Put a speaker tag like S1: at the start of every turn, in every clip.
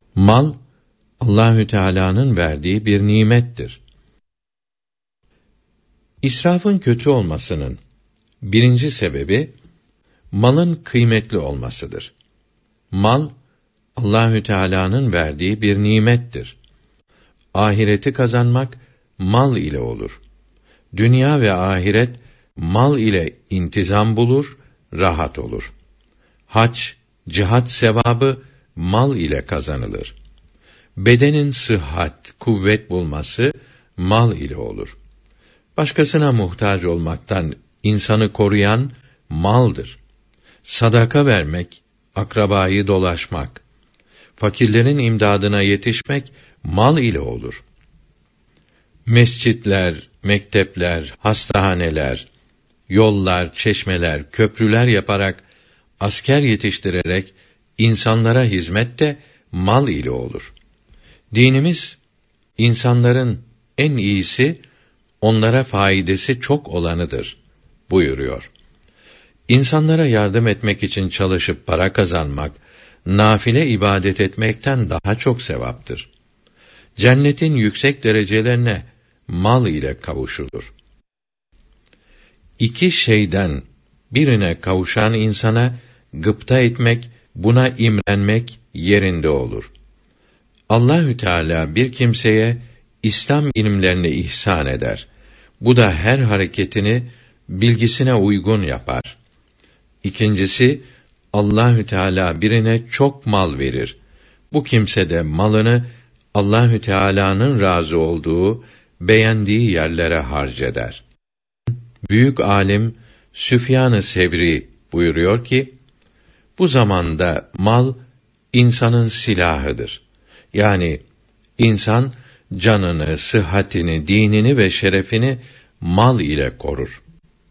S1: Mal, Allahü Teala'nın verdiği bir nimettir. İsrafın kötü olmasının birinci sebebi, malın kıymetli olmasıdır. Mal, Allahü Teala'nın verdiği bir nimettir. Ahireti kazanmak, mal ile olur. Dünya ve ahiret, mal ile intizam bulur, rahat olur. Hac, cihat sevabı, mal ile kazanılır. Bedenin sıhhat, kuvvet bulması, mal ile olur. Başkasına muhtaç olmaktan insanı koruyan, maldır. Sadaka vermek, akrabayı dolaşmak, fakirlerin imdadına yetişmek, mal ile olur. Mescitler, mektepler, hastahaneler, yollar, çeşmeler, köprüler yaparak, asker yetiştirerek, insanlara hizmet de mal ile olur. Dinimiz, insanların en iyisi, onlara faydası çok olanıdır buyuruyor. İnsanlara yardım etmek için çalışıp para kazanmak, nafile ibadet etmekten daha çok sevaptır. Cennetin yüksek derecelerine mal ile kavuşulur. İki şeyden birine kavuşan insana gıpta etmek, buna imrenmek yerinde olur. Allahü Teala bir kimseye İslam ilimlerini ihsan eder. Bu da her hareketini bilgisine uygun yapar. İkincisi, Allahü Teala birine çok mal verir. Bu kimse de malını Allahü Teala'nın razı olduğu, beğendiği yerlere harceder. Büyük alim Süfyan-ı Sevri buyuruyor ki, bu zamanda mal insanın silahıdır. Yani insan canını, sıhhatini, dinini ve şerefini mal ile korur.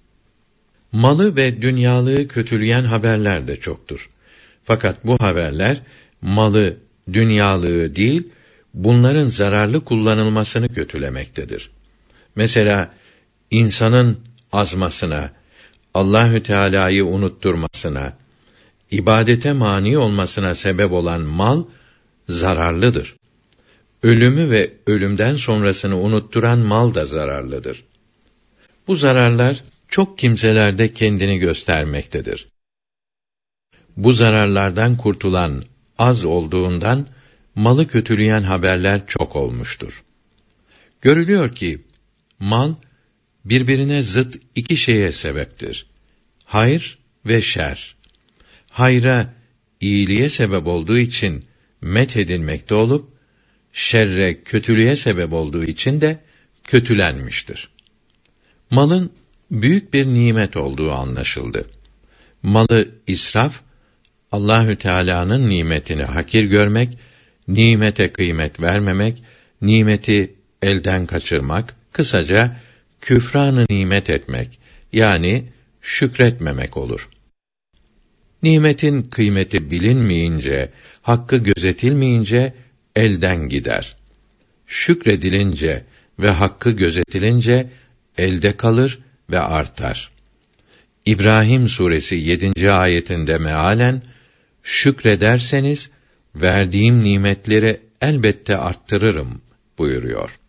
S1: Malı ve dünyalığı kötüleyen haberler de çoktur. Fakat bu haberler malı, dünyalığı değil, bunların zararlı kullanılmasını kötülemektedir. Mesela insanın azmasına, Allahü Teala'yı unutturmasına, ibadete mani olmasına sebep olan mal zararlıdır. Ölümü ve ölümden sonrasını unutturan mal da zararlıdır. Bu zararlar çok kimselerde kendini göstermektedir. Bu zararlardan kurtulan az olduğundan malı kötüleyen haberler çok olmuştur. Görülüyor ki mal birbirine zıt iki şeye sebeptir. Hayır ve şer. Hayra, iyiliğe sebep olduğu için methedilmekte olup, şerre, kötülüğe sebep olduğu için de kötülenmiştir. Malın büyük bir nimet olduğu anlaşıldı. Malı israf, Allahü Teala'nın nimetini hakir görmek, nimete kıymet vermemek, nimeti elden kaçırmak, kısaca küfran-ı nimet etmek, yani şükretmemek olur. Nimetin kıymeti bilinmeyince, hakkı gözetilmeyince elden gider. Şükredilince ve hakkı gözetilince elde kalır ve artar. İbrahim suresi 7. ayetinde mealen, şükrederseniz verdiğim nimetleri elbette arttırırım buyuruyor.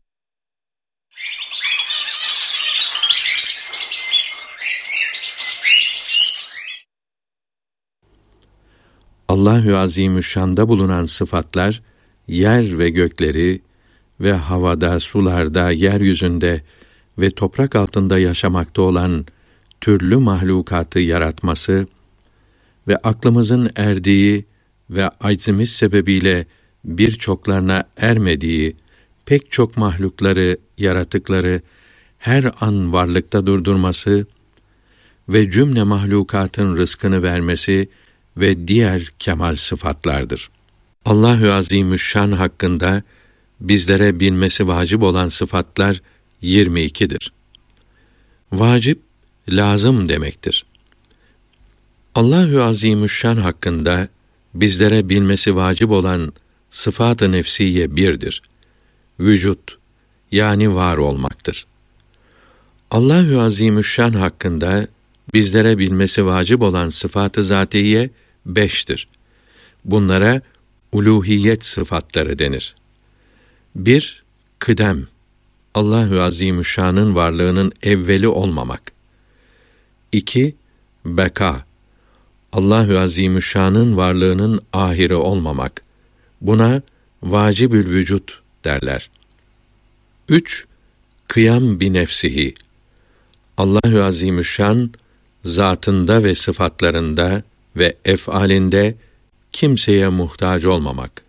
S1: Allahü Azimüşşan'da bulunan sıfatlar, yer ve gökleri ve havada, sularda, yeryüzünde ve toprak altında yaşamakta olan türlü mahlukatı yaratması ve aklımızın erdiği ve aczimiz sebebiyle birçoklarına ermediği pek çok mahlukları, yaratıkları her an varlıkta durdurması ve cümle mahlukatın rızkını vermesi ve diğer kemal sıfatlardır. Allahü Azimüşşan hakkında bizlere bilmesi vacip olan sıfatlar 22'dir. Vacip, lazım demektir. Allahü Azimüşşan hakkında bizlere bilmesi vacip olan sıfat-ı nefsiye 1'dir. Vücut, yani var olmaktır. Allahü Azimüşşan hakkında bizlere bilmesi vacip olan sıfat-ı zatiye 5'tir. Bunlara uluhiyet sıfatları denir. 1. Kıdem, Allahü Azimüşşan'ın varlığının evveli olmamak. 2. Beka, Allahü Azimüşşan'ın varlığının ahiri olmamak. Buna vacibül vücut derler. 3. Kıyam bi nefsihi, Allahü Azimüşşan zatında ve sıfatlarında ve ef'alinde kimseye muhtaç olmamak.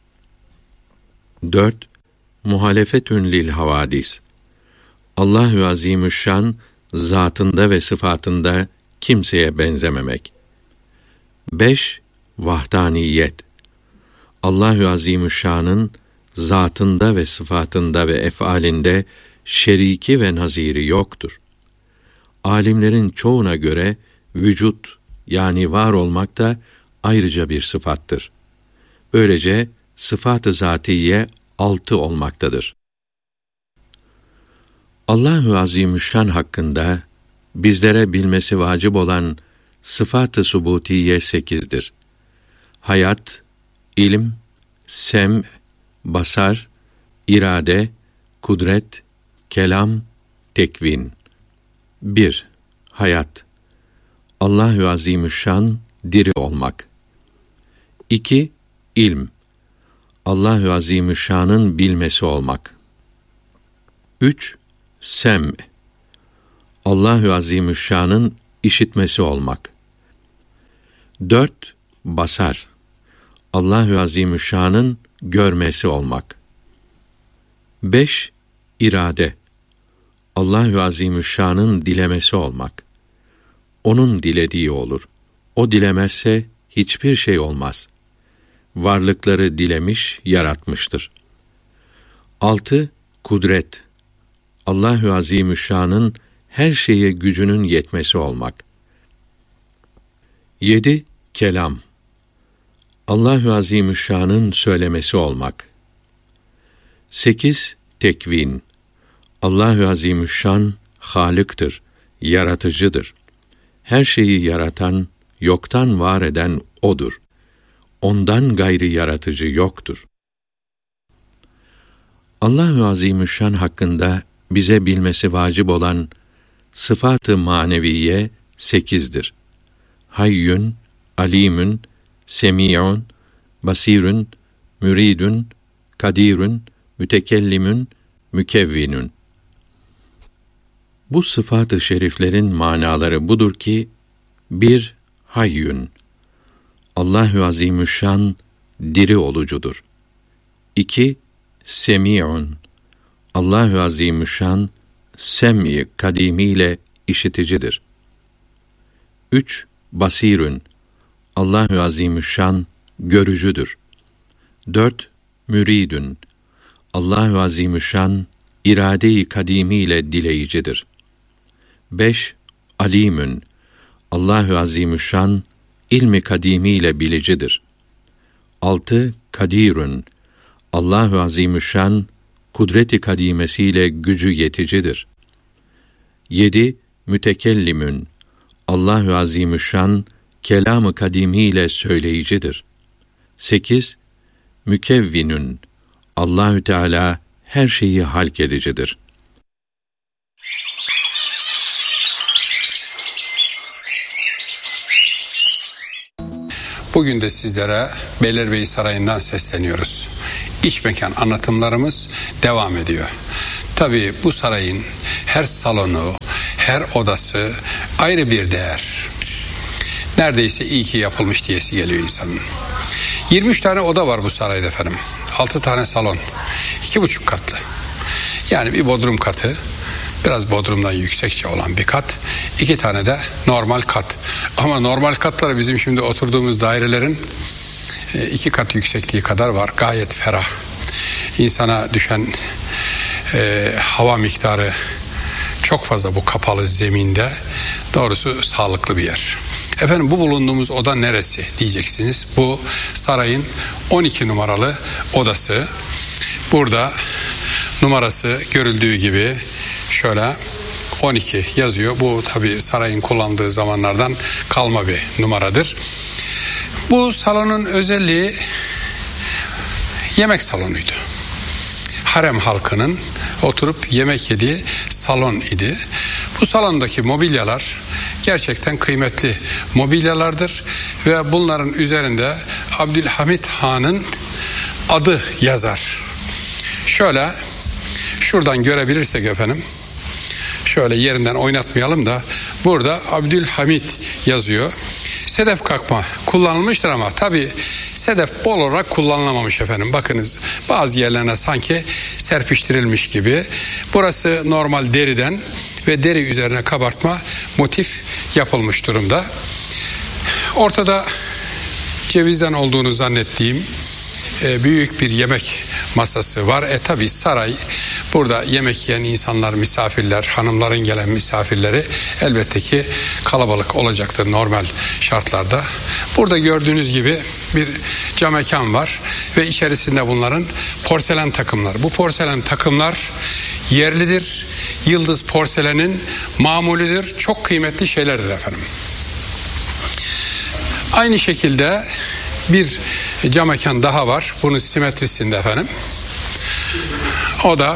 S1: 4. Muhalefetün lil havadis, Allahü Azimüşşan zatında ve sıfatında kimseye benzememek. 5. Vahdaniyet, Allahü Azimüşşan'ın zatında ve sıfatında ve ef'alinde şeriki ve naziri yoktur. Alimlerin çoğuna göre vücut yani var olmak da ayrıca bir sıfattır. Böylece sıfat-ı zatiye 6 olmaktadır. Allahü Azimüşşan hakkında bizlere bilmesi vacip olan sıfat-ı subutiye 8'dir. Hayat, ilm, sem, basar, irade, kudret, kelam, tekvin. 1. Hayat, Allahü Azimüşşan diri olmak. 2. İlm, Allahü Azimüşşan'ın bilmesi olmak. 3. Sem, Allahü Azimüşşan'ın işitmesi olmak. 4. Basar, Allahü Azimüşşan'ın görmesi olmak. 5. İrade, Allahü Azimüşşan'ın dilemesi olmak. O'nun dilediği olur. O dilemezse hiçbir şey olmaz. Varlıkları dilemiş, yaratmıştır. 6. Kudret, Allahü Azimüşşan'ın her şeye gücünün yetmesi olmak. 7. Kelam, Allahü Azimüşşan'ın söylemesi olmak. 8. Tekvin, Allahü Azimüşşan Halık'tır, yaratıcıdır. Her şeyi yaratan, yoktan var eden O'dur. Ondan gayri yaratıcı yoktur. Allahü Azimüşşan hakkında bize bilmesi vacip olan sıfat-ı maneviye 8'dir. Hayyün, alimün, semî'un, basîrün, müridün, kadirün, mütekellimün, mükevvinün. Bu sıfat-ı şeriflerin manaları budur ki: 1. Hayyün, Allahü Azimüşşan diri olucudur. 2. Semî'un, Allahü Azimüşşan sem-i kadimiyle işiticidir. 3. Basîrün, Allahü Azimüşşan görücüdür. 4. Müridün, Allahü Azimüşşan irade-i kadimiyle dileyicidir. 5. Alimün, Allahü Azimüşşan ilmi kadimiyle bilicidir. 6. Kadirün, Allahü Azimüşşan kudret-i kadimesiyle gücü yeticidir. 7. Mütekellimün, Allahü Azimüşşan kelam-ı kadimiyle söyleyicidir. 8. Mükevvinün, Allahü Teala her şeyi halk edicidir.
S2: Bugün de sizlere Beylerbeyi Sarayı'ndan sesleniyoruz. İç mekan anlatımlarımız devam ediyor. Tabii bu sarayın her salonu, her odası ayrı bir değer. Neredeyse iyi ki yapılmış diyesi geliyor insanın. 23 tane oda var bu sarayda efendim. 6 tane salon. 2,5 katlı. Yani bir bodrum katı, biraz bodrumdan yüksekçe olan bir kat. 2 tane de normal kat. Ama normal katları bizim şimdi oturduğumuz dairelerin 2 kat yüksekliği kadar var. Gayet ferah. İnsana düşen hava miktarı çok fazla bu kapalı zeminde. Doğrusu sağlıklı bir yer. Efendim bu bulunduğumuz oda neresi diyeceksiniz. Bu sarayın 12 numaralı odası. Burada numarası görüldüğü gibi şöyle 12 yazıyor. Bu tabii sarayın kullandığı zamanlardan kalma bir numaradır. Bu salonun özelliği yemek salonuydu. Harem halkının oturup yemek yediği salon idi. Bu salondaki mobilyalar gerçekten kıymetli mobilyalardır ve bunların üzerinde Abdülhamit Han'ın adı yazar. Şöyle şuradan görebilirsek efendim, şöyle yerinden oynatmayalım da burada Abdülhamit yazıyor. Sedef kakma kullanılmıştır ama tabii sedef bol olarak kullanılamamış efendim. Bakınız bazı yerlerine sanki serpiştirilmiş gibi. Burası normal deriden ve deri üzerine kabartma motif yapılmış durumda. Ortada cevizden olduğunu zannettiğim büyük bir yemek masası var. Tabii saray, burada yemek yiyen insanlar, misafirler, hanımların gelen misafirleri elbette ki kalabalık olacaktır normal şartlarda. Burada gördüğünüz gibi bir cam mekan var ve içerisinde bunların porselen takımlar. Bu porselen takımlar yerlidir. Yıldız porselenin mamulüdür. Çok kıymetli şeylerdir efendim. Aynı şekilde bir cam mekan daha var. Bunun simetrisinde efendim. O da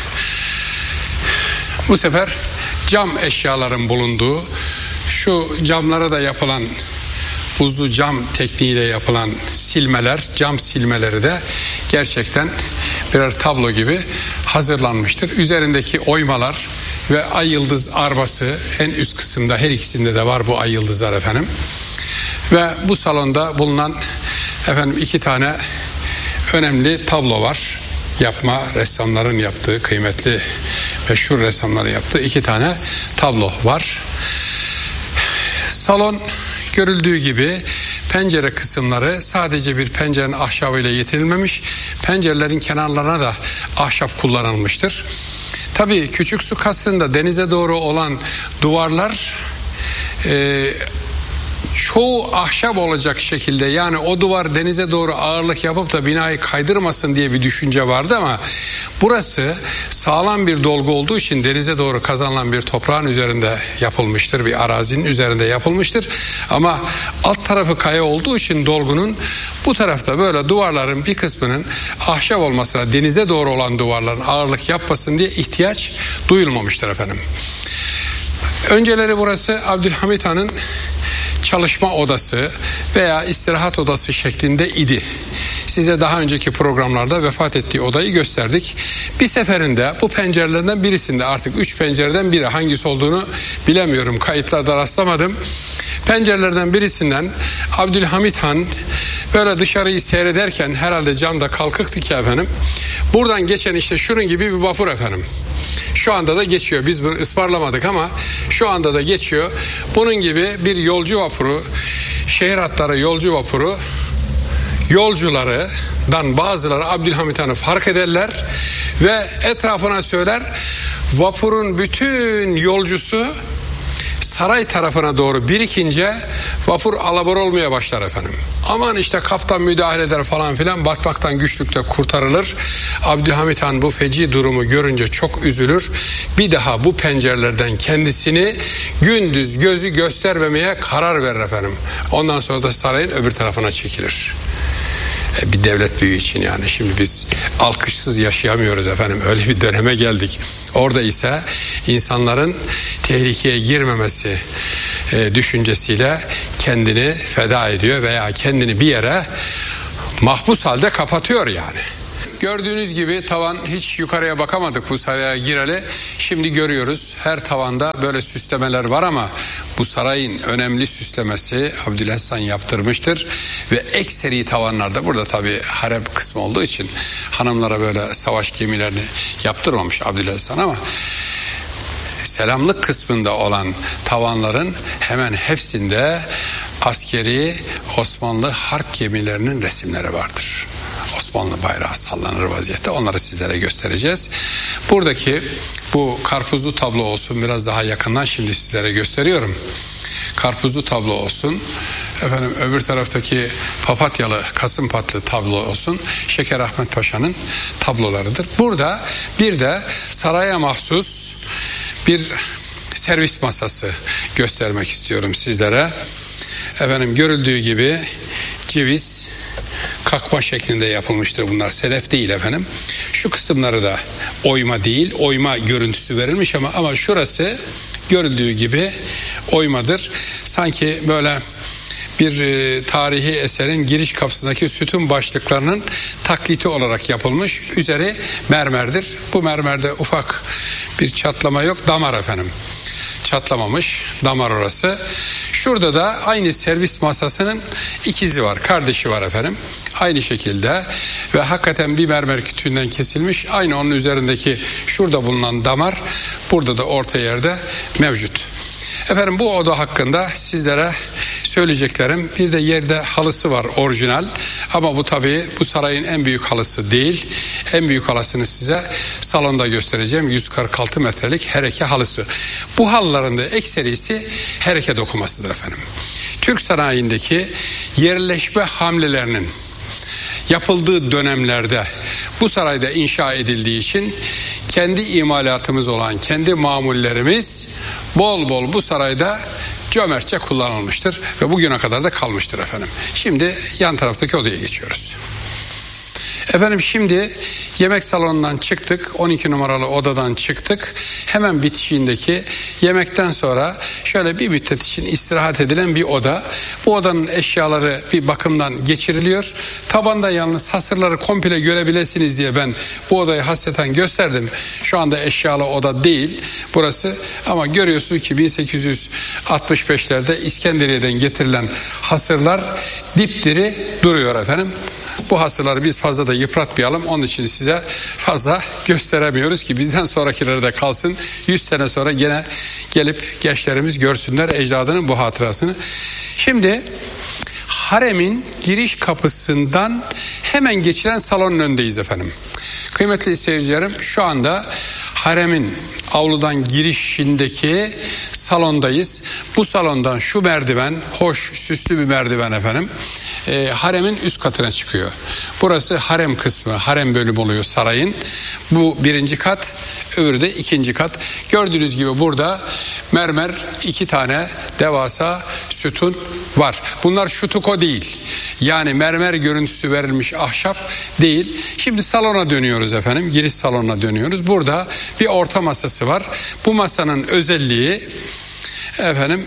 S2: bu sefer cam eşyaların bulunduğu, şu camlara da yapılan buzlu cam tekniğiyle yapılan silmeler, cam silmeleri de gerçekten birer tablo gibi hazırlanmıştır. Üzerindeki oymalar ve ay yıldız arbası en üst kısımda, her ikisinde de var bu ay yıldızlar efendim. Ve bu salonda bulunan efendim 2 tane önemli tablo var. Ressamların yaptığı, kıymetli meşhur ressamların yaptığı 2 tane tablo var. Salon görüldüğü gibi pencere kısımları sadece bir pencerenin ahşabıyla yetinilmemiş. Pencerelerin kenarlarına da ahşap kullanılmıştır. Tabii Küçük Su Kasrı'nda denize doğru olan duvarlar çoğu ahşap olacak şekilde, yani o duvar denize doğru ağırlık yapıp da binayı kaydırmasın diye bir düşünce vardı ama burası sağlam bir dolgu olduğu için denize doğru kazanılan bir toprağın üzerinde yapılmıştır, bir arazinin üzerinde yapılmıştır. Ama alt tarafı kaya olduğu için dolgunun bu tarafta böyle duvarların bir kısmının ahşap olmasına, denize doğru olan duvarların ağırlık yapmasın diye ihtiyaç duyulmamıştır efendim. Önceleri burası Abdülhamit Han'ın çalışma odası veya istirahat odası şeklinde idi. Size daha önceki programlarda vefat ettiği odayı gösterdik. Bir seferinde bu pencerelerden birisinde, artık 3 pencereden biri, hangisi olduğunu bilemiyorum, kayıtlarda rastlamadım. Pencerelerden birisinden Abdülhamit Han böyle dışarıyı seyrederken, herhalde camda kalkıktı ki efendim, buradan geçen işte şunun gibi bir vapur efendim. Şu anda da geçiyor. Biz bunu ısmarlamadık ama şu anda da geçiyor. Bunun gibi bir yolcu vapuru, şehir hatları yolcu vapuru, yolculardan bazıları Abdülhamit Han'ı fark ederler ve etrafına söyler. Vapurun bütün yolcusu saray tarafına doğru birikince vapur alabor olmaya başlar efendim. Aman işte kaptan müdahale eder falan filan, batmaktan güçlükle kurtarılır. Abdülhamit Han bu feci durumu görünce çok üzülür. Bir daha bu pencerelerden kendisini gündüz gözü göstermemeye karar verir efendim. Ondan sonra da sarayın öbür tarafına çekilir. Bir devlet büyüğü için yani. Şimdi biz alkışsız yaşayamıyoruz efendim. Öyle bir döneme geldik. Orada ise insanların tehlikeye girmemesi düşüncesiyle kendini feda ediyor veya kendini bir yere mahpus halde kapatıyor yani. Gördüğünüz gibi tavan, hiç yukarıya bakamadık bu saraya gireli. Şimdi görüyoruz, her tavanda böyle süslemeler var ama bu sarayın önemli süslemesi Abdülhasan yaptırmıştır. Ve ekseri tavanlarda, burada tabi harem kısmı olduğu için hanımlara böyle savaş gemilerini yaptırmamış Abdülhasan ama selamlık kısmında olan tavanların hemen hepsinde askeri Osmanlı harp gemilerinin resimleri vardır. Osmanlı bayrağı sallanır vaziyette. Onları sizlere göstereceğiz. Buradaki bu karpuzlu tablo olsun, biraz daha yakından şimdi sizlere gösteriyorum. Karpuzlu tablo olsun, efendim öbür taraftaki papatyalı, kasımpatlı tablo olsun, Şeker Ahmet Paşa'nın tablolarıdır. Burada bir de saraya mahsus bir servis masası göstermek istiyorum sizlere. Efendim görüldüğü gibi ceviz, kakma şeklinde yapılmıştır bunlar. Sedef değil efendim. Şu kısımları da oyma değil, oyma görüntüsü verilmiş ama şurası görüldüğü gibi oymadır. Sanki böyle bir tarihi eserin giriş kapısındaki sütun başlıklarının taklidi olarak yapılmış. Üzeri mermerdir. Bu mermerde ufak bir çatlama yok. Damar efendim. Çatlamamış. Damar orası. Şurada da aynı servis masasının ikizi var. Kardeşi var efendim. Aynı şekilde ve hakikaten bir mermer kütüğünden kesilmiş. Aynı onun üzerindeki şurada bulunan damar burada da orta yerde mevcut. Efendim bu oda hakkında sizlere söyleyeceklerim. Bir de yerde halısı var orijinal. Ama bu tabii bu sarayın en büyük halısı değil. En büyük halısını size salonda göstereceğim. 146 metrelik hereke halısı. Bu halıların da ekserisi hereke dokumasıdır efendim. Türk sanayindeki yerleşme hamlelerinin yapıldığı dönemlerde bu sarayda inşa edildiği için kendi imalatımız olan kendi mamullerimiz bol bol bu sarayda cömertçe kullanılmıştır ve bugüne kadar da kalmıştır efendim. Şimdi yan taraftaki odaya geçiyoruz. Efendim şimdi yemek salonundan çıktık. 12 numaralı odadan çıktık. Hemen bitişiğindeki yemekten sonra şöyle bir müddet için istirahat edilen bir oda. Bu odanın eşyaları bir bakımdan geçiriliyor. Tabanda yalnız hasırları komple görebilirsiniz diye ben bu odayı hasreten gösterdim. Şu anda eşyalı oda değil burası ama görüyorsunuz ki 1865'lerde İskenderiye'den getirilen hasırlar dipdiri duruyor efendim. Bu hasırları biz fazla da yıpratmayalım. Onun için size fazla gösteremiyoruz ki bizden sonrakileri de kalsın. 100 sene sonra gene gelip gençlerimiz görsünler ecdadının bu hatırasını. Şimdi haremin giriş kapısından hemen geçilen salonun önündeyiz efendim. Kıymetli seyircilerim şu anda haremin avludan girişindeki salondayız. Bu salondan şu merdiven, hoş süslü bir merdiven efendim. Haremin üst katına çıkıyor. Burası harem kısmı, harem bölümü oluyor sarayın. Bu birinci kat, öbürü de ikinci kat. Gördüğünüz gibi burada mermer 2 tane devasa sütun var. Bunlar şutuko değil. Yani mermer görüntüsü verilmiş ahşap değil. Şimdi salona dönüyoruz efendim. Giriş salonuna dönüyoruz. Burada bir orta masası var. Bu masanın özelliği efendim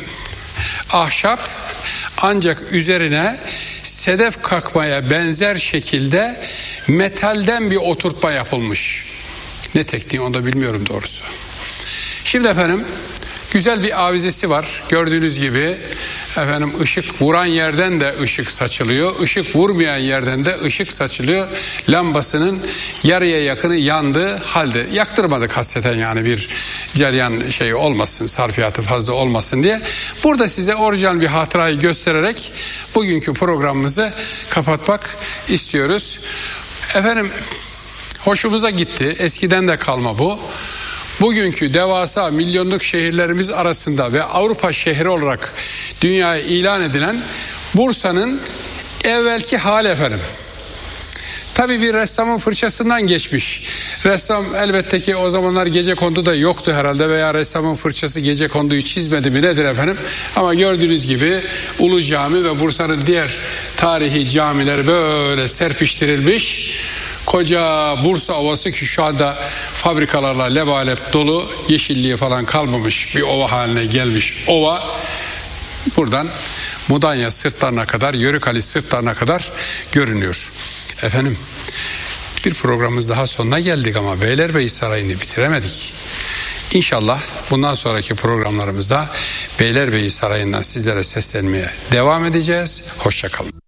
S2: ahşap ancak üzerine sedef kakmaya benzer şekilde metalden bir oturtma yapılmış. Ne tekniği onu da bilmiyorum doğrusu. Şimdi efendim güzel bir avizesi var. Gördüğünüz gibi efendim ışık vuran yerden de ışık saçılıyor. Işık vurmayan yerden de ışık saçılıyor. Lambasının yarıya yakını yandığı halde. Yaktırmadık hasreten yani bir cereyan şey olmasın, sarfiyatı fazla olmasın diye. Burada size orijinal bir hatırayı göstererek bugünkü programımızı kapatmak istiyoruz. Efendim hoşumuza gitti. Eskiden de kalma bu. Bugünkü devasa milyonluk şehirlerimiz arasında ve Avrupa şehri olarak dünyaya ilan edilen Bursa'nın evvelki hali efendim. Tabii bir ressamın fırçasından geçmiş. Ressam elbette ki o zamanlar gecekondu da yoktu herhalde veya ressamın fırçası gecekonduyu çizmedi mi nedir efendim. Ama gördüğünüz gibi Ulu Cami ve Bursa'nın diğer tarihi camileri böyle serpiştirilmiş. Koca Bursa Ovası ki şu anda fabrikalarla lebalep dolu, yeşilliği falan kalmamış bir ova haline gelmiş ova. Buradan Mudanya sırtlarına kadar, Yörükali sırtlarına kadar görünüyor. Efendim bir programımız daha sonuna geldik ama Beylerbeyi Sarayı'nı bitiremedik. İnşallah bundan sonraki programlarımızda Beylerbeyi Sarayı'ndan sizlere seslenmeye devam edeceğiz. Hoşça kalın.